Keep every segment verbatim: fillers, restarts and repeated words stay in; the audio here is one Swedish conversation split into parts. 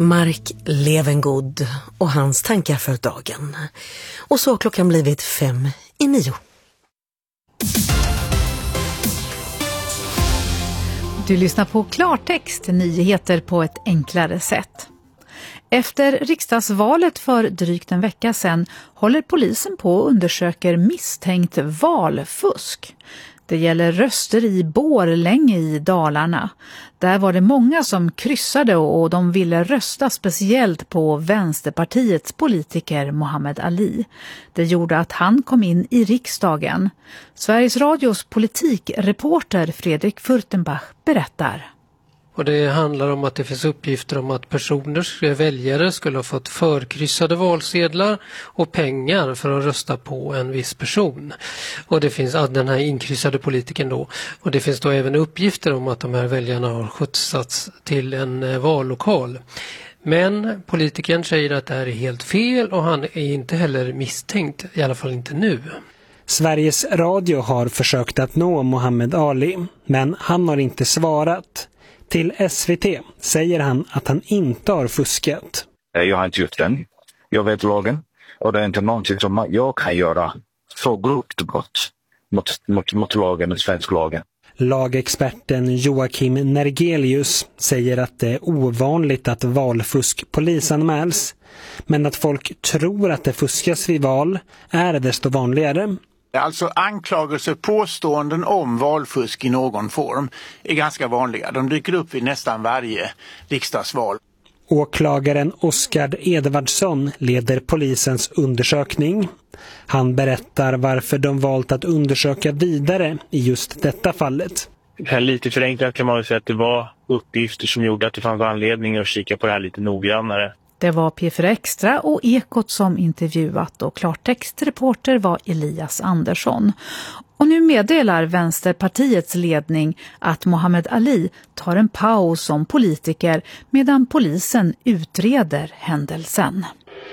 Mark Levengood och hans tankar för dagen. Och så har klockan blivit fem i nio. Du lyssnar på Klartext, nyheter på ett enklare sätt. Efter riksdagsvalet för drygt en vecka sedan håller polisen på och undersöker misstänkt valfusk. Det gäller röster i Borlänge i Dalarna. Där var det många som kryssade och de ville rösta speciellt på Vänsterpartiets politiker Muhammad Ali. Det gjorde att han kom in i riksdagen. Sveriges Radios politikreporter Fredrik Furtenbach berättar. Och det handlar om att det finns uppgifter om att personers väljare skulle ha fått förkryssade valsedlar och pengar för att rösta på en viss person. Och det finns den här inkryssade politikern då. Och det finns då även uppgifter om att de här väljarna har skjutsats till en vallokal. Men politikern säger att det här är helt fel och han är inte heller misstänkt, i alla fall inte nu. Sveriges Radio har försökt att nå Muhammad Ali, men han har inte svarat. Till S V T säger han att han inte har fuskat. Jag har inte gjort den. Jag vet lagen. Och det är inte någonting som jag kan göra så grovt brott mot, mot, mot lagen och svensk lagen. Lagexperten Joakim Nergelius säger att det är ovanligt att valfusk polisanmäls. Men att folk tror att det fuskas vid val är desto vanligare. Alltså anklagelser, påståenden om valfusk i någon form är ganska vanliga. De dyker upp vid nästan varje riksdagsval. Åklagaren Oskar Edvardsson leder polisens undersökning. Han berättar varför de valt att undersöka vidare i just detta fallet. Lite förenklat kan man säga att det var uppgifter som gjorde att det fanns anledning att kika på det här lite noggrannare. Det var P fyra Extra och Ekot som intervjuat och Klartextreporter var Elias Andersson. Och nu meddelar Vänsterpartiets ledning att Muhammad Ali tar en paus som politiker medan polisen utreder händelsen.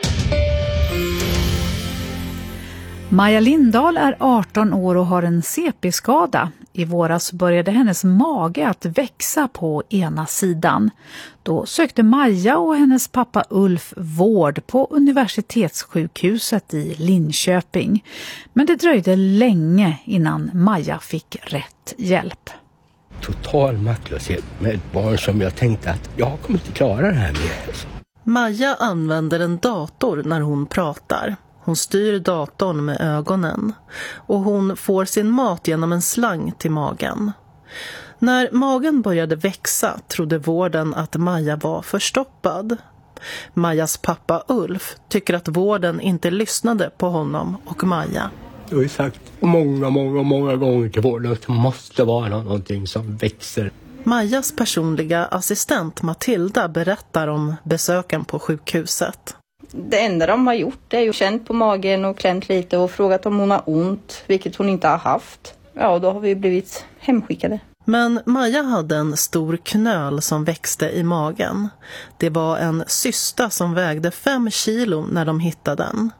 Maja Lindahl är arton år och har en C P-skada. I våras började hennes mage att växa på ena sidan. Då sökte Maja och hennes pappa Ulf vård på universitetssjukhuset i Linköping. Men det dröjde länge innan Maja fick rätt hjälp. Total maktlöshet med ett barn som jag tänkte att jag kommer inte klara det här med. Maja använder en dator när hon pratar. Hon styr datorn med ögonen och hon får sin mat genom en slang till magen. När magen började växa trodde vården att Maja var förstoppad. Majas pappa Ulf tycker att vården inte lyssnade på honom och Maja. Jag har ju sagt många, många, många gånger till vården att det måste vara någonting som växer. Majas personliga assistent Matilda berättar om besöken på sjukhuset. Det enda de har gjort är ju känt på magen och klämt lite och frågat om hon har ont, vilket hon inte har haft. Ja, då har vi blivit hemskickade. Men Maja hade en stor knöl som växte i magen. Det var en cysta som vägde fem kilo när de hittade den.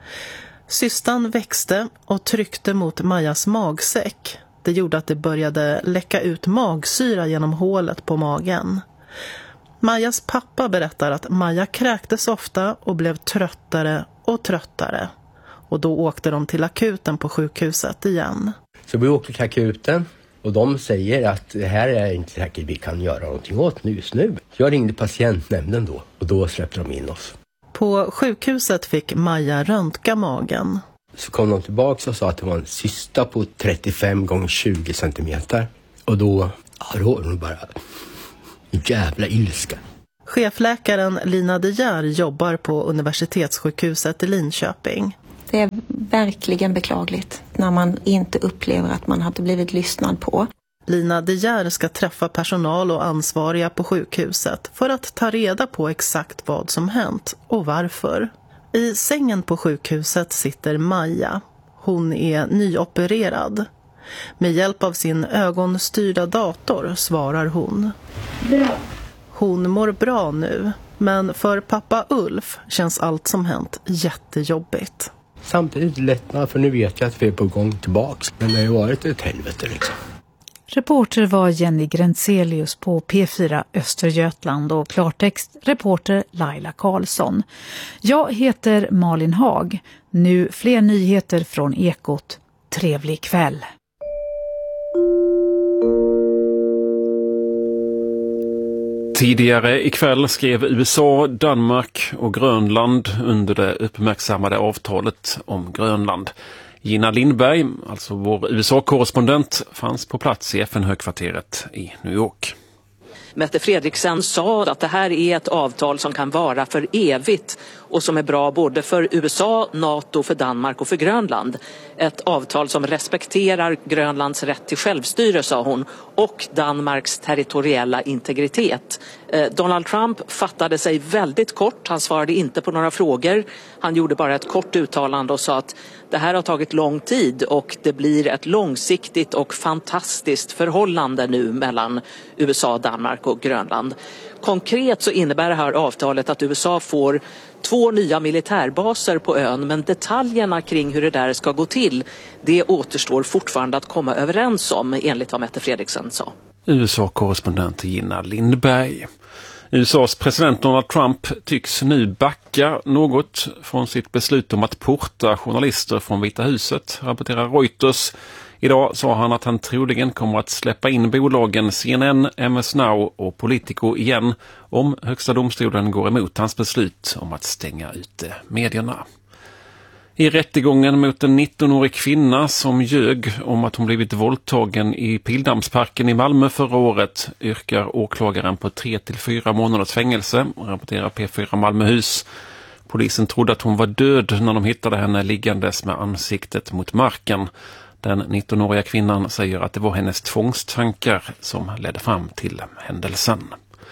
Cystan växte och tryckte mot Majas magsäck. Det gjorde att det började läcka ut magsyra genom hålet på magen. Majas pappa berättar att Maja kräktes ofta och blev tröttare och tröttare. Och då åkte de till akuten på sjukhuset igen. Så vi åkte till akuten och de säger att det här är inte säkert vi kan göra någonting åt nu just nu. Jag ringde patientnämnden då och då släppte de in oss. På sjukhuset fick Maja röntga magen. Så kom de tillbaka och sa att det var en cysta på trettiofem gånger tjugo centimeter. Och då, ja, då var det bara jävla ilska. Chefläkaren Lina De Geer jobbar på universitetssjukhuset i Linköping. Det är verkligen beklagligt när man inte upplever att man hade blivit lyssnad på. Lina De Geer ska träffa personal och ansvariga på sjukhuset för att ta reda på exakt vad som hänt och varför. I sängen på sjukhuset sitter Maja. Hon är nyopererad. Med hjälp av sin ögonstyrda dator svarar hon. Bra. Hon mår bra nu, men för pappa Ulf känns allt som hänt jättejobbigt. Samtidigt lättnad för nu vet jag att vi är på gång tillbaks. Men det har ju varit ett helvete liksom. Reporter var Jenny Grentzelius på P fyra Östergötland och klartext reporter Laila Karlsson. Jag heter Malin Hag. Nu fler nyheter från Ekot. Trevlig kväll. Tidigare ikväll skrev U S A, Danmark och Grönland under det uppmärksammade avtalet om Grönland. Gina Lindberg, alltså vår U S A-korrespondent, fanns på plats i F N-högkvarteret i New York. Mette Fredriksen sa att det här är ett avtal som kan vara för evigt och som är bra både för U S A, NATO, för Danmark och för Grönland. Ett avtal som respekterar Grönlands rätt till självstyre, sa hon, och Danmarks territoriella integritet. Eh, Donald Trump fattade sig väldigt kort, han svarade inte på några frågor. Han gjorde bara ett kort uttalande och sa att det här har tagit lång tid och det blir ett långsiktigt och fantastiskt förhållande nu mellan U S A, Danmark och Grönland. Konkret så innebär det här avtalet att U S A får två nya militärbaser på ön, men detaljerna kring hur det där ska gå till, det återstår fortfarande att komma överens om, enligt vad Mette Fredriksen sa. U S A-korrespondent Gina Lindberg. U S A:s president Donald Trump tycks nu backa något från sitt beslut om att porta journalister från Vita huset, rapporterar Reuters. Idag sa han att han troligen kommer att släppa in bolagen C N N, M S Now och Politico igen om högsta domstolen går emot hans beslut om att stänga ute medierna. I rättegången mot en nittonårig kvinna som ljög om att hon blivit våldtagen i Pildammsparken i Malmö förra året yrkar åklagaren på tre till fyra månaders fängelse, rapporterar P fyra Malmöhus. Polisen trodde att hon var död när de hittade henne liggandes med ansiktet mot marken. Den nittonåriga kvinnan säger att det var hennes tvångstankar som ledde fram till händelsen.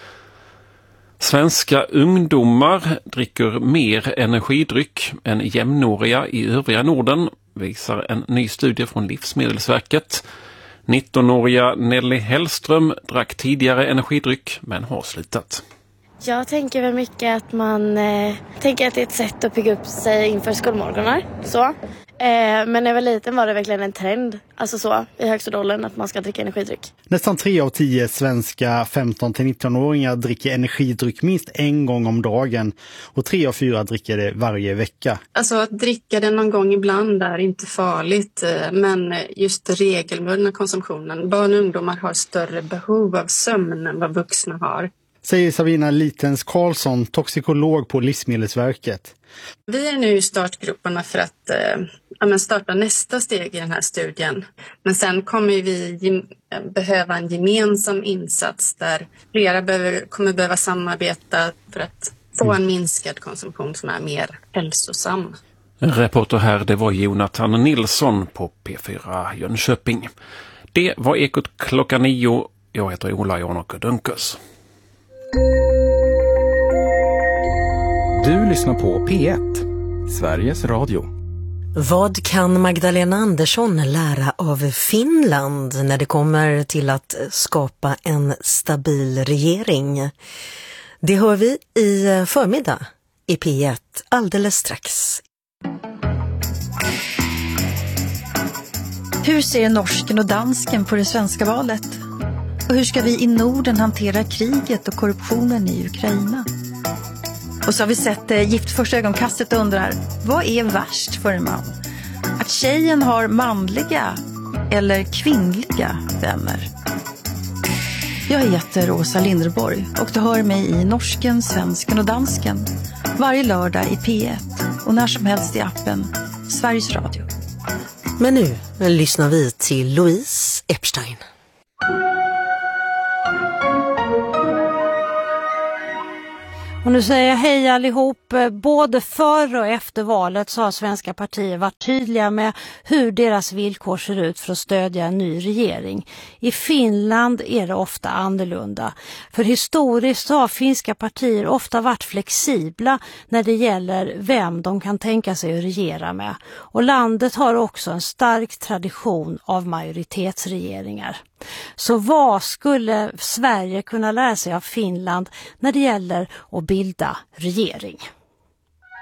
Svenska ungdomar dricker mer energidryck än jämnåriga i övriga Norden, visar en ny studie från Livsmedelsverket. nittonåriga Nelly Hellström drack tidigare energidryck men har slutat. Jag tänker väl mycket att man eh, tänker att det är ett sätt att pigga upp sig inför skolmorgonar. Så. Eh, men när jag var liten var det verkligen en trend, alltså så, i högstadieåldern att man ska dricka energidryck. Nästan tre av tio svenska femton till nitton-åringar dricker energidryck minst en gång om dagen och tre av fyra dricker det varje vecka. Alltså att dricka det någon gång ibland är inte farligt, men just regelbundna konsumtionen. Barn och ungdomar har större behov av sömn än vad vuxna har. Säger Sabina Litens Karlsson, toxikolog på Livsmedelsverket. Vi är nu i startgrupperna för att eh, ja, starta nästa steg i den här studien. Men sen kommer vi gem- behöva en gemensam insats där flera behöver, kommer behöva samarbeta för att få en minskad konsumtion som är mer hälsosam. Reporter här, det var Jonathan Nilsson på P fyra Jönköping. Det var Ekot klockan nio. Jag heter Ola Janok Dunkers. Du lyssnar på P ett, Sveriges Radio. Vad kan Magdalena Andersson lära av Finland när det kommer till att skapa en stabil regering? Det hör vi i förmiddag i P ett alldeles strax. Hur ser norsken och dansken på det svenska valet? Och hur ska vi i Norden hantera kriget och korruptionen i Ukraina? Och så har vi sett eh, Gift första ögonkastet och undrar, vad är värst för en man? Att tjejen har manliga eller kvinnliga vänner? Jag heter Åsa Linderborg och du hör mig i Norsken, Svensken och Dansken varje lördag i P ett och när som helst i appen Sveriges Radio. Men nu lyssnar vi till Louise Epstein. Och nu säger jag hej allihop. Både före och efter valet så har svenska partier varit tydliga med hur deras villkor ser ut för att stödja en ny regering. I Finland är det ofta annorlunda. För historiskt har finska partier ofta varit flexibla när det gäller vem de kan tänka sig att regera med. Och landet har också en stark tradition av majoritetsregeringar. Så vad skulle Sverige kunna lära sig av Finland när det gäller att bilda regering?